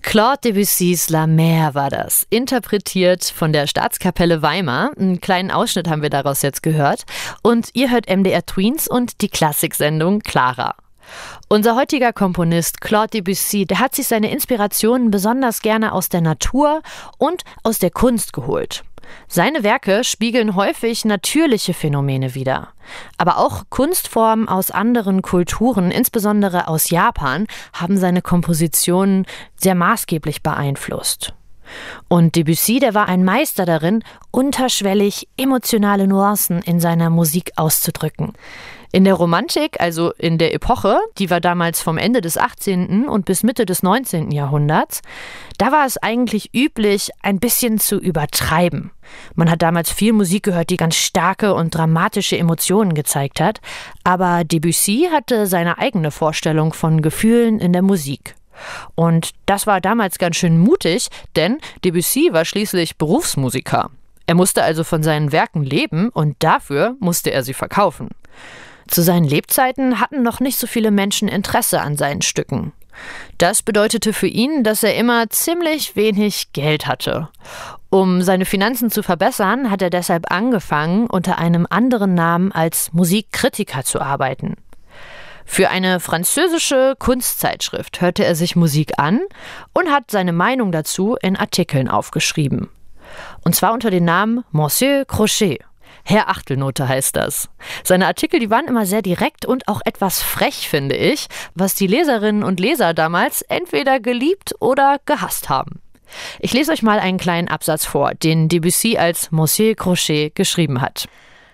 Claude Debussys La Mer war das, interpretiert von der Staatskapelle Weimar. Einen kleinen Ausschnitt haben wir daraus jetzt gehört. Und ihr hört MDR Tweens und die Klassiksendung Clara. Unser heutiger Komponist Claude Debussy, der hat sich seine Inspirationen besonders gerne aus der Natur und aus der Kunst geholt. Seine Werke spiegeln häufig natürliche Phänomene wider. Aber auch Kunstformen aus anderen Kulturen, insbesondere aus Japan, haben seine Kompositionen sehr maßgeblich beeinflusst. Und Debussy, der war ein Meister darin, unterschwellig emotionale Nuancen in seiner Musik auszudrücken. In der Romantik, also in der Epoche, die war damals vom Ende des 18. und bis Mitte des 19. Jahrhunderts, da war es eigentlich üblich, ein bisschen zu übertreiben. Man hat damals viel Musik gehört, die ganz starke und dramatische Emotionen gezeigt hat, aber Debussy hatte seine eigene Vorstellung von Gefühlen in der Musik. Und das war damals ganz schön mutig, denn Debussy war schließlich Berufsmusiker. Er musste also von seinen Werken leben und dafür musste er sie verkaufen. Zu seinen Lebzeiten hatten noch nicht so viele Menschen Interesse an seinen Stücken. Das bedeutete für ihn, dass er immer ziemlich wenig Geld hatte. Um seine Finanzen zu verbessern, hat er deshalb angefangen, unter einem anderen Namen als Musikkritiker zu arbeiten. Für eine französische Kunstzeitschrift hörte er sich Musik an und hat seine Meinung dazu in Artikeln aufgeschrieben. Und zwar unter dem Namen Monsieur Crochet. Herr Achtelnote heißt das. Seine Artikel, die waren immer sehr direkt und auch etwas frech, finde ich, was die Leserinnen und Leser damals entweder geliebt oder gehasst haben. Ich lese euch mal einen kleinen Absatz vor, den Debussy als Monsieur Crochet geschrieben hat.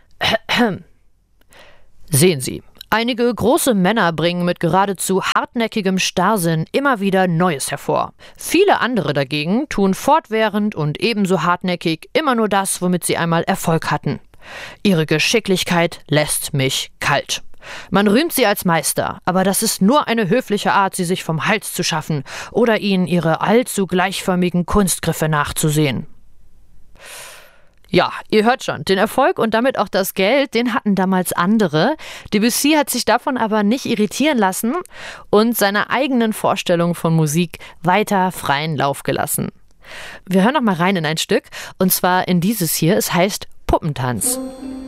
Sehen Sie. Einige große Männer bringen mit geradezu hartnäckigem Starrsinn immer wieder Neues hervor. Viele andere dagegen tun fortwährend und ebenso hartnäckig immer nur das, womit sie einmal Erfolg hatten. Ihre Geschicklichkeit lässt mich kalt. Man rühmt sie als Meister, aber das ist nur eine höfliche Art, sie sich vom Hals zu schaffen oder ihnen ihre allzu gleichförmigen Kunstgriffe nachzusehen. Ja, ihr hört schon, den Erfolg und damit auch das Geld, den hatten damals andere. Debussy hat sich davon aber nicht irritieren lassen und seiner eigenen Vorstellung von Musik weiter freien Lauf gelassen. Wir hören noch mal rein in ein Stück, und zwar in dieses hier, es heißt Puppentanz.